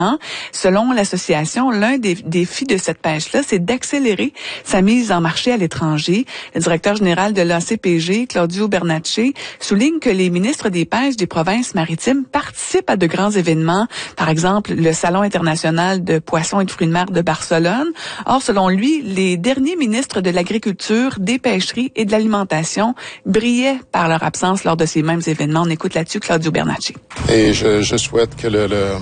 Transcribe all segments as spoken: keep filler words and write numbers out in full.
Selon l'association, l'un des défis de cette pêche-là, c'est d'accélérer sa mise en marché à l'étranger. Le directeur général de l'A C P G, Claudio Bernacci, souligne que les ministres des pêches des provinces maritimes participent à de grands événements, par exemple le Salon international de poissons et de fruits de mer de Barcelone. Or, selon lui, les derniers ministres de l'agriculture, des pêcheries et de l'alimentation brillaient par leur absence lors de ces mêmes événements. On écoute là-dessus Claudio Bernacci. Et je, je souhaite que le, le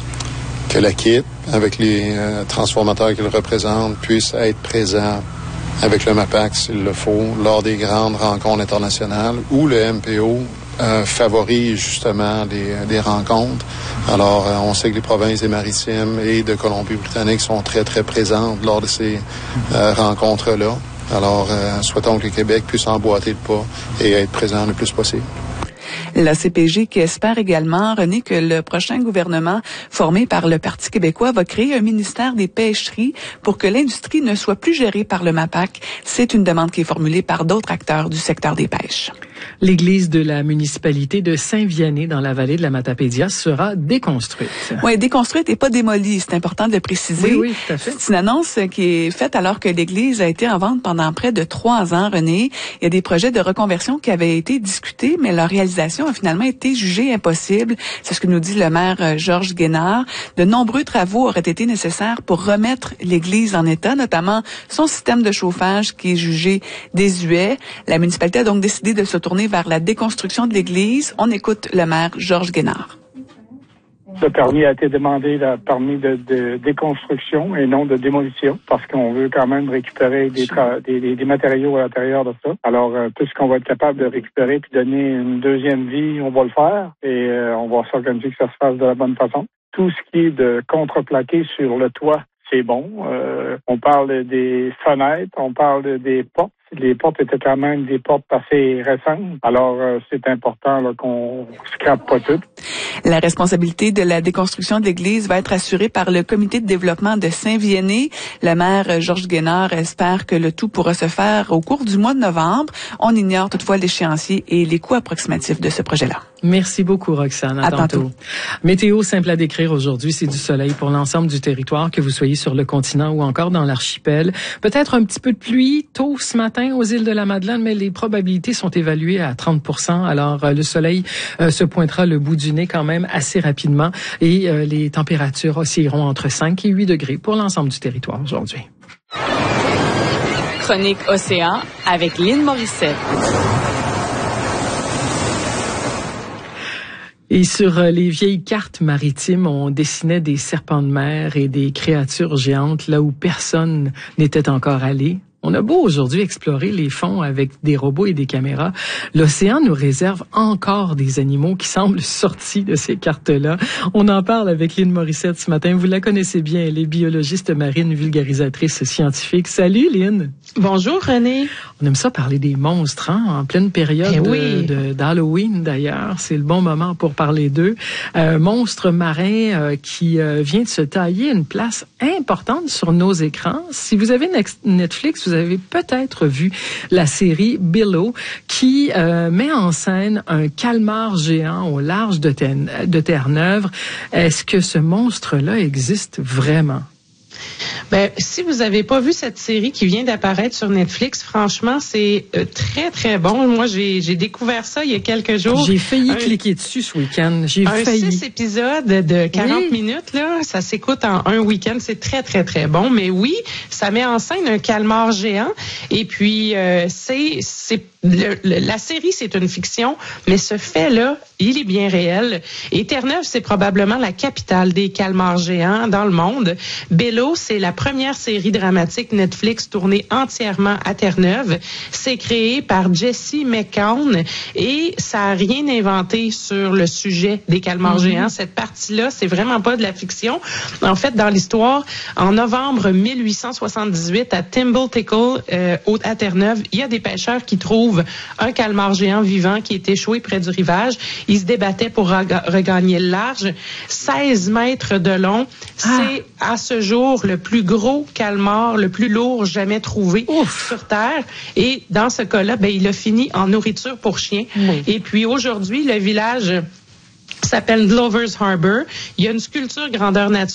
que l'équipe, avec les euh, transformateurs qu'ils représentent, puisse être présent avec le MAPAC, s'il le faut, lors des grandes rencontres internationales où le M P O euh, favorise justement des, des rencontres. Alors, euh, on sait que les provinces des Maritimes et de Colombie-Britannique sont très, très présentes lors de ces euh, rencontres-là. Alors, euh, souhaitons que le Québec puisse emboîter le pas et être présent le plus possible. L'A C P G qui espère également, René, que le prochain gouvernement formé par le Parti québécois va créer un ministère des pêcheries pour que l'industrie ne soit plus gérée par le MAPAC. C'est une demande qui est formulée par d'autres acteurs du secteur des pêches. L'église de la municipalité de Saint-Vianney dans la vallée de la Matapédia sera déconstruite. Oui, déconstruite et pas démolie, c'est important de le préciser. Oui, oui, tout à fait. C'est une annonce qui est faite alors que l'église a été en vente pendant près de trois ans, René. Il y a des projets de reconversion qui avaient été discutés, mais leur réalisation a finalement été jugée impossible. C'est ce que nous dit le maire Georges Guénard. De nombreux travaux auraient été nécessaires pour remettre l'église en état, notamment son système de chauffage qui est jugé désuet. La municipalité a donc décidé de se tourner vers la déconstruction de l'église. On écoute le maire Georges Guénard. Le permis a été demandé, le permis de, de déconstruction et non de démolition, parce qu'on veut quand même récupérer des, tra- des, des, des matériaux à l'intérieur de ça. Alors, euh, tout ce qu'on va être capable de récupérer puis donner une deuxième vie, on va le faire et euh, on va s'organiser que ça se fasse de la bonne façon. Tout ce qui est de contreplaqué sur le toit, c'est bon. Euh, on parle des fenêtres, on parle des portes. Les portes étaient quand même des portes assez récentes. Alors, euh, c'est important là, qu'on scrape pas tout. La responsabilité de la déconstruction de l'église va être assurée par le comité de développement de Saint-Vianney. Le maire Georges Guénard espère que le tout pourra se faire au cours du mois de novembre. On ignore toutefois l'échéancier et les coûts approximatifs de ce projet-là. Merci beaucoup, Roxane. À, à tantôt. tantôt. Météo simple à décrire aujourd'hui, c'est du soleil pour l'ensemble du territoire, que vous soyez sur le continent ou encore dans l'archipel. Peut-être un petit peu de pluie tôt ce matin aux îles de la Madeleine, mais les probabilités sont évaluées à trente pour cent. Alors, euh, le soleil euh, se pointera le bout du nez quand même assez rapidement et euh, les températures oscilleront entre cinq et huit degrés pour l'ensemble du territoire aujourd'hui. Chronique Océan avec Lynn Morissette. Et sur les vieilles cartes maritimes, on dessinait des serpents de mer et des créatures géantes là où personne n'était encore allé. On a beau aujourd'hui explorer les fonds avec des robots et des caméras, l'océan nous réserve encore des animaux qui semblent sortis de ces cartes-là. On en parle avec Lynn Morissette ce matin. Vous la connaissez bien, elle est biologiste marine, vulgarisatrice scientifique. Salut Lynn! Bonjour René! On aime ça parler des monstres, hein, en pleine période eh oui. de, d'Halloween d'ailleurs. C'est le bon moment pour parler d'eux. Euh, monstre marin euh, qui euh, vient de se tailler une place importante sur nos écrans. Si vous avez Netflix, vous avez peut-être vu la série Below qui euh, met en scène un calmar géant au large de, Ten- de Terre-Neuve. Est-ce que ce monstre-là existe vraiment? Ben, si vous avez pas vu cette série qui vient d'apparaître sur Netflix, franchement, c'est euh, très, très bon. Moi, j'ai, j'ai découvert ça il y a quelques jours. J'ai failli un, cliquer dessus ce week-end. J'ai un failli. six épisodes de quarante oui. minutes, là. Ça s'écoute en un week-end. C'est très, très, très bon. Mais oui, ça met en scène un calmar géant. Et puis, euh, c'est, c'est, le, le, la série, c'est une fiction, mais ce fait-là, il est bien réel. Et Terre-Neuve, c'est probablement la capitale des calmars géants dans le monde. Below, c'est la première série dramatique Netflix tournée entièrement à Terre-Neuve. C'est créé par Jesse McCown et ça a rien inventé sur le sujet des calmars mm-hmm. géants. Cette partie-là, c'est vraiment pas de la fiction. En fait, dans l'histoire, en novembre mille huit cent soixante-dix-huit, à Timble Tickle, euh, à Terre-Neuve, il y a des pêcheurs qui trouvent un calmar géant vivant qui est échoué près du rivage. Ils se débattaient pour rega- regagner le large. seize mètres de long. Ah. C'est à ce jour le plus gros calmar, le plus lourd jamais trouvé Ouf. sur Terre. Et dans ce cas-là, ben, il a fini en nourriture pour chiens. Oui. Et puis aujourd'hui, le village s'appelle Glover's Harbor. Il y a une sculpture grandeur nature